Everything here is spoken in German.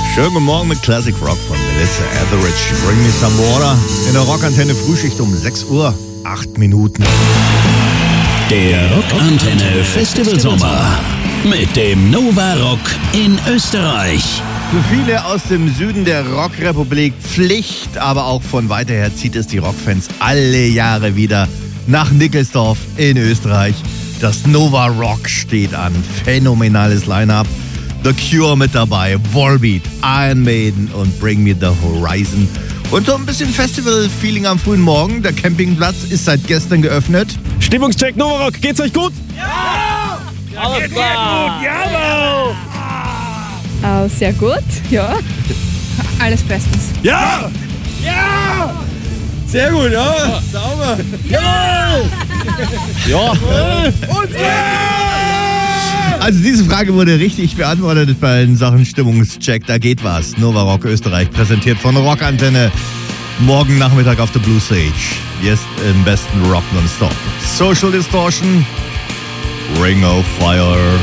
Schönen guten Morgen mit Classic Rock von Melissa Etheridge. Bring me some water. In der Rockantenne Frühschicht um 6 Uhr, 8 Minuten. Der Rockantenne Festival Sommer mit dem Nova Rock in Österreich. Für viele aus dem Süden der Rockrepublik Pflicht, aber auch von weiter her zieht es die Rockfans alle Jahre wieder nach Nickelsdorf in Österreich. Das Nova Rock steht an. Phänomenales Line-Up. The Cure mit dabei, Volbeat, Iron Maiden und Bring Me The Horizon. Und so ein bisschen Festival-Feeling am frühen Morgen. Der Campingplatz ist seit gestern geöffnet. Stimmungscheck Nova Rock, geht's euch gut? Ja! Alles klar! Jawohl! Sehr gut, ja. Alles bestens. Ja! Ja! Sehr gut, ja! Sauber! Ja! Ja! Und Also diese Frage wurde richtig beantwortet bei den Sachen Stimmungscheck. Da geht was. Nova Rock Österreich, präsentiert von Rockantenne. Morgen Nachmittag auf der Blue Stage. Jetzt im besten Rock nonstop. Social Distortion, Ring of Fire.